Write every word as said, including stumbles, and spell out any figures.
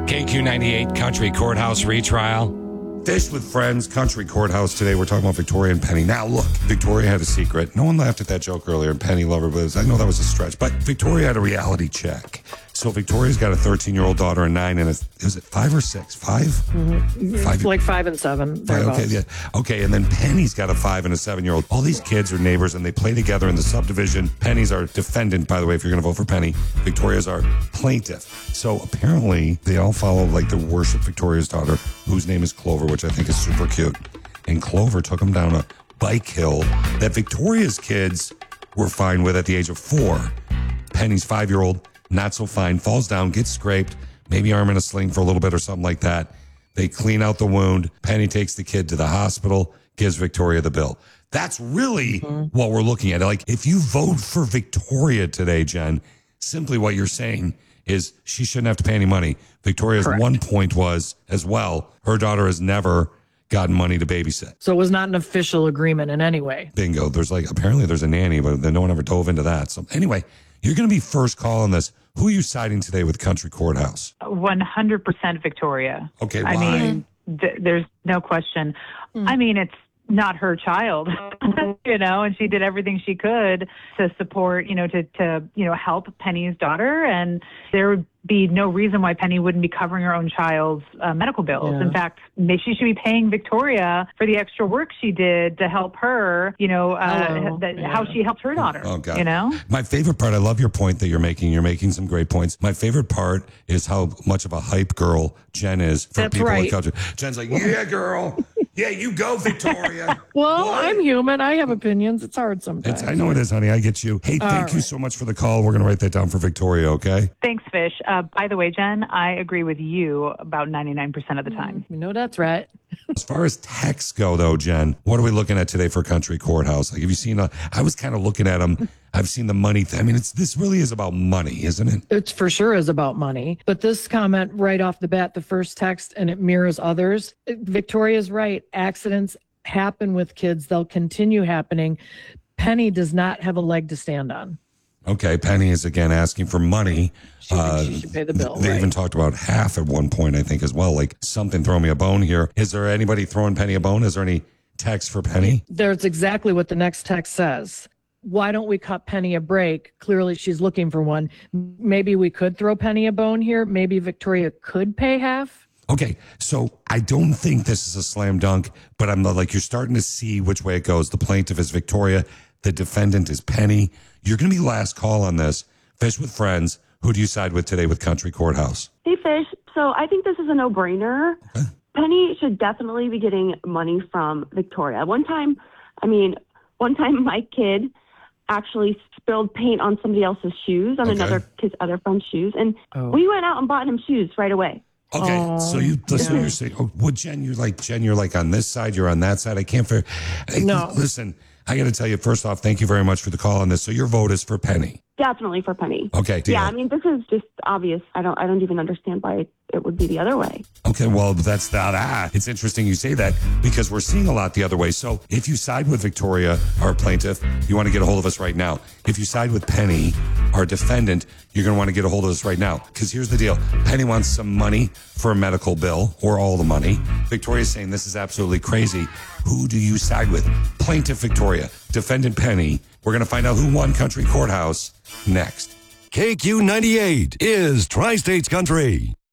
K Q ninety-eight Country Courthouse retrial. Fish with Friends, Country Courthouse today. We're talking about Victoria and Penny. Now, look, Victoria had a secret. No one laughed at that joke earlier, and Penny loved her, but I know that was a stretch. But Victoria had a reality check. So Victoria's got a thirteen-year-old daughter and nine, and a, is it five or six? Five? Mm-hmm. Five? Like five and seven. Five, okay, yeah. Okay, and then Penny's got a five and a seven-year-old. All these kids are neighbors, and they play together in the subdivision. Penny's our defendant, by the way, if you're going to vote for Penny. Victoria's our plaintiff. So apparently, they all follow, like, the worship Victoria's daughter, whose name is Clover, which I think is super cute. And Clover took them down a bike hill that Victoria's kids were fine with at the age of four. Penny's five-year-old, not so fine, falls down, gets scraped, maybe arm in a sling for a little bit or something like that. They clean out the wound. Penny takes the kid to the hospital, gives Victoria the bill. That's really mm-hmm. what we're looking at. Like, if you vote for Victoria today, Jen, simply what you're saying is she shouldn't have to pay any money. Victoria's Correct. one point was, as well, her daughter has never gotten money to babysit. So it was not an official agreement in any way. Bingo. There's like, apparently there's a nanny, but then no one ever dove into that. So anyway, you're going to be first call on this. Who are you siding today with Country Courthouse? one hundred percent Victoria. Okay, why? I mean, th- there's no question. Mm. I mean, it's not her child, you know, and she did everything she could to support, you know, to, to, you know, help Penny's daughter. And there would be no reason why Penny wouldn't be covering her own child's uh, medical bills. Yeah. In fact, she should be paying Victoria for the extra work she did to help her, you know, uh, the, yeah. how she helped her daughter, oh, God. you know? My favorite part, I love your point that you're making. You're making some great points. My favorite part is how much of a hype girl Jen is for That's people right. in culture. Jen's like, yeah, girl. Yeah, you go, Victoria. Well, what? I'm human. I have opinions. It's hard sometimes. It's, I know it is, honey. I get you. Hey, All thank right. you so much for the call. We're going to write that down for Victoria, okay? Thanks, Fish. Uh, by the way, Jen, I agree with you about ninety-nine percent of the time. You know that's right. As far as texts go, though, Jen, what are we looking at today for Country Courthouse? Like, have you seen? A, I was kind of looking at them. I've seen the money. Th- I mean, it's this really is about money, isn't it? It's for sure is about money. But this comment right off the bat, the first text, and it mirrors others. Victoria's right. Accidents happen with kids. They'll continue happening. Penny does not have a leg to stand on. Okay, Penny is again asking for money. She, uh, she should pay the bill. They right. even talked about half at one point, I think, as well. Like, something throw me a bone here. Is there anybody throwing Penny a bone? Is there any text for Penny? There's exactly what the next text says. Why don't we cut Penny a break? Clearly, she's looking for one. Maybe we could throw Penny a bone here. Maybe Victoria could pay half. Okay, so I don't think this is a slam dunk, but I'm like, you're starting to see which way it goes. The plaintiff is Victoria. The defendant is Penny. You're going to be last call on this. Fish with Friends. Who do you side with today with Country Courthouse? Hey, Fish. So I think this is a no-brainer. Okay. Penny should definitely be getting money from Victoria. One time, I mean, one time my kid actually spilled paint on somebody else's shoes, on okay. another his other friend's shoes, and oh. we went out and bought him shoes right away. Okay, oh, so you listen. yeah. You're saying, oh, well, Jen, you're like Jen. You're like on this side. You're on that side. I can't. Figure, no, listen. I got to tell you, first off, thank you very much for the call on this. So your vote is for Penny. Definitely for Penny. Okay. Deal. Yeah, I mean, this is just obvious. I don't I don't even understand why it would be the other way. Okay, well, that's not ah. It's interesting you say that because we're seeing a lot the other way. So if you side with Victoria, our plaintiff, you want to get a hold of us right now. If you side with Penny, our defendant, you're going to want to get a hold of us right now. Because here's the deal. Penny wants some money for a medical bill or all the money. Victoria's saying this is absolutely crazy. Who do you side with? Plaintiff Victoria, defendant Penny. We're going to find out who won Country Courthouse next. K Q ninety-eight is Tri-States Country.